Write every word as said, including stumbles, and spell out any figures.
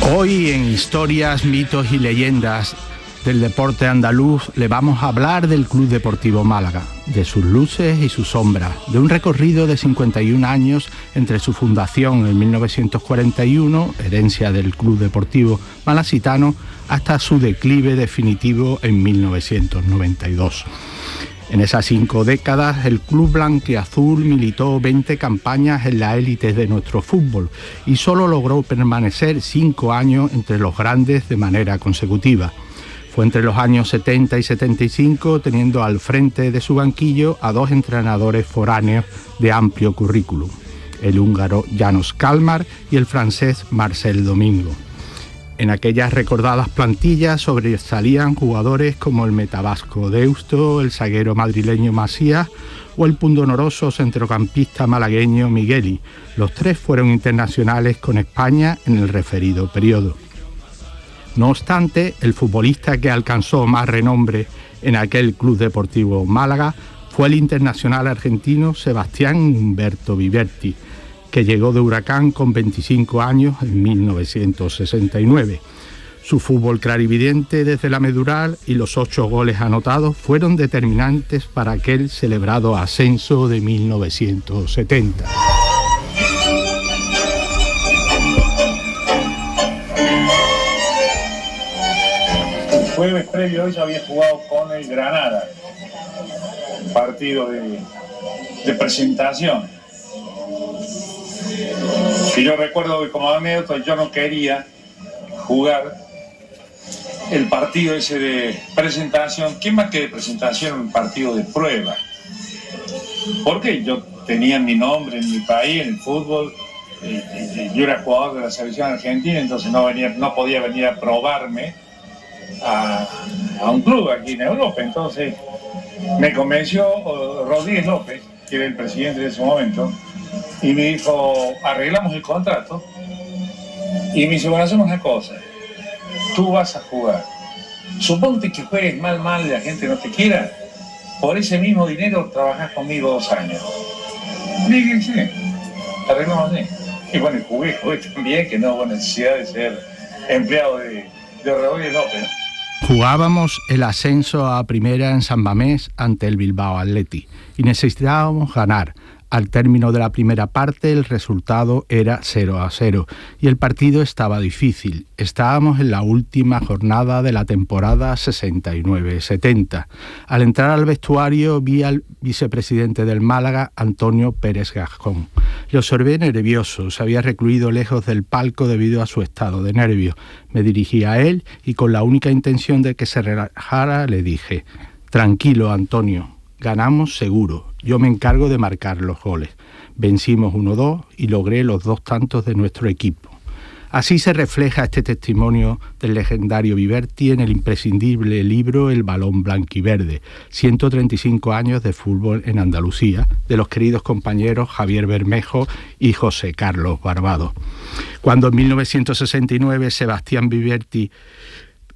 Hoy en Historias, Mitos y Leyendas del Deporte Andaluz le vamos a hablar del Club Deportivo Málaga, de sus luces y sus sombras, de un recorrido de cincuenta y un años entre su fundación en mil novecientos cuarenta y uno, herencia del Club Deportivo Malacitano, hasta su declive definitivo en mil novecientos noventa y dos. En esas cinco décadas, el club blanquiazul militó veinte campañas en la élite de nuestro fútbol y solo logró permanecer cinco años entre los grandes de manera consecutiva. Fue entre los años setenta y setenta y cinco, teniendo al frente de su banquillo a dos entrenadores foráneos de amplio currículum, el húngaro János Kálmár y el francés Marcel Domingo. En aquellas recordadas plantillas sobresalían jugadores como el metabasco Deusto, el zaguero madrileño Masías o el pundonoroso centrocampista malagueño Migueli. Los tres fueron internacionales con España en el referido periodo. No obstante, el futbolista que alcanzó más renombre en aquel Club Deportivo Málaga fue el internacional argentino Sebastián Humberto Viverti, que llegó de Huracán con veinticinco años en mil novecientos sesenta y nueve. Su fútbol clarividente desde la medular y los ocho goles anotados fueron determinantes para aquel celebrado ascenso de mil novecientos setenta. El jueves previo a eso había jugado con el Granada, un partido de, de presentación. Y yo recuerdo que como anécdota yo no quería jugar el partido ese de presentación, ¿qué más que de presentación? Un partido de prueba. Porque yo tenía mi nombre en mi país, en el fútbol, y, y, y yo era jugador de la selección argentina, entonces no, venía, no podía venir a probarme a, a un club aquí en Europa. Entonces me convenció Rodríguez López, que era el presidente de ese momento, y me dijo, arreglamos el contrato, y me dice, bueno, hacemos una cosa, tú vas a jugar, suponte que juegues mal, mal y la gente no te quiera, por ese mismo dinero trabajás conmigo dos años. Dije, sí, arreglamos así. Y bueno, jugué, jugué también, que no hubo necesidad de ser empleado de, de Rodríguez López. Jugábamos el ascenso a primera en San Mamés ante el Bilbao Athletic y necesitábamos ganar. Al término de la primera parte el resultado era cero a cero y el partido estaba difícil. Estábamos en la última jornada de la temporada sesenta y nueve setenta. Al entrar al vestuario vi al vicepresidente del Málaga, Antonio Pérez Gascón. Le observé nervioso, se había recluido lejos del palco debido a su estado de nervios. Me dirigí a él y con la única intención de que se relajara le dije: tranquilo, Antonio, ganamos seguro. Yo me encargo de marcar los goles. Vencimos uno dos y logré los dos tantos de nuestro equipo. Así se refleja este testimonio del legendario Viverti en el imprescindible libro El balón blanquiverde, ciento treinta y cinco años de fútbol en Andalucía, de los queridos compañeros Javier Bermejo y José Carlos Barbado. Cuando en mil novecientos sesenta y nueve Sebastián Viverti